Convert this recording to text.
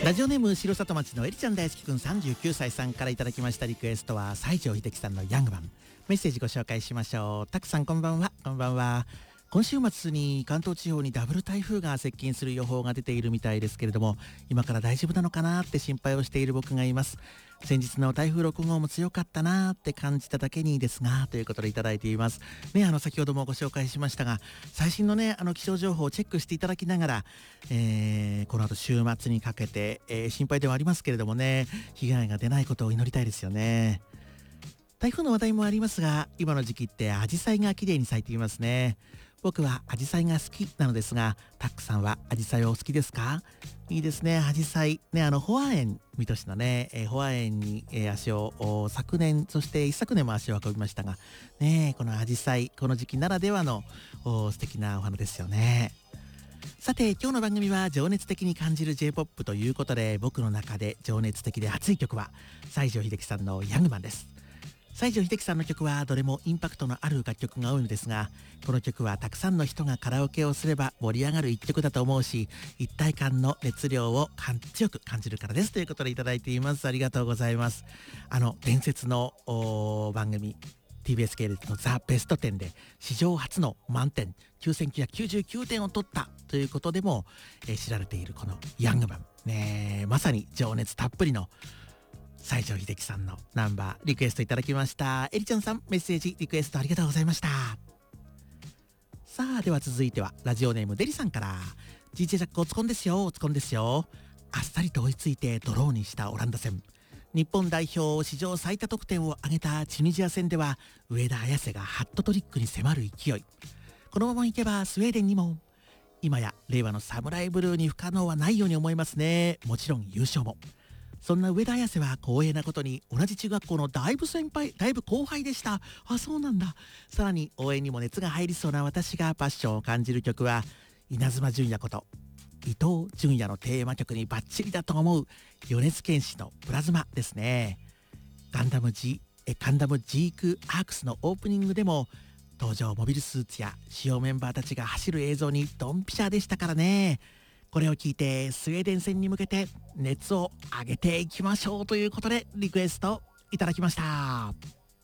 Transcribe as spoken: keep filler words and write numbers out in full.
ラジオネーム城里町のえりちゃん大好きくんさんじゅうきゅうさいさんからいただきましたリクエストは西城秀樹さんのヤングマン。メッセージご紹介しましょう。たくさんこんばんは。こんばんは。今週末に関東地方にダブル台風が接近する予報が出ているみたいですけれども、今から大丈夫なのかなって心配をしている僕がいます。先日の台風ろくごうも強かったなって感じただけにですが、ということでいただいていますね。あの先ほどもご紹介しましたが、最新のねあの気象情報をチェックしていただきながら、えー、この後週末にかけて、えー、心配ではありますけれどもね、被害が出ないことを祈りたいですよね。台風の話題もありますが、今の時期ってアジサイが綺麗に咲いていますね。僕はアジサイが好きなのですが、タックさんはアジサイをお好きですか？いいですね、アジサイね。あのホア園、水戸市のね、えー、ホア園に、えー、足を昨年、そして一昨年も足を運びましたがね、このアジサイ、この時期ならではの素敵なお花ですよね。さて今日の番組は情熱的に感じる J-ポップ ということで、僕の中で情熱的で熱い曲は西城秀樹さんのヤングマンです。西城秀樹さんの曲はどれもインパクトのある楽曲が多いのですが、この曲はたくさんの人がカラオケをすれば盛り上がる一曲だと思うし、一体感の熱量を強く感じるからです、ということでいただいています。ありがとうございます。あの伝説の番組 ティービーエス 系列のザ・ベストテンで史上初の満点きゅうせんきゅうひゃくきゅうじゅうきゅうてんを取ったということでも、えー、知られているこのヤングマンね、まさに情熱たっぷりの西城秀樹さんのナンバーリクエストいただきました。えりちゃんさん、メッセージリクエストありがとうございました。さあでは続いてはラジオネームデリさんから。 ジージェー ジャックおつこんですよ、おつこんですよ。あっさりと追いついてドローにしたオランダ戦、日本代表史上最多得点を挙げたチュニジア戦では上田綺世がハットトリックに迫る勢い。このままいけばスウェーデンにも、今や令和のサムライブルーに不可能はないように思いますね。もちろん優勝も。そんな上田綺世は光栄なことに同じ中学校のだいぶ先輩、だいぶ後輩でした。あ、そうなんだ。さらに応援にも熱が入りそうな私がパッションを感じる曲は稲妻純也こと伊藤純也のテーマ曲にバッチリだと思う米津玄師のプラズマですね。ガンダム G えガンダムジークアークスのオープニングでも登場モビルスーツや主要メンバーたちが走る映像にドンピシャでしたからね。これを聞いてスウェーデン戦に向けて熱を上げていきましょうということでリクエストいただきました。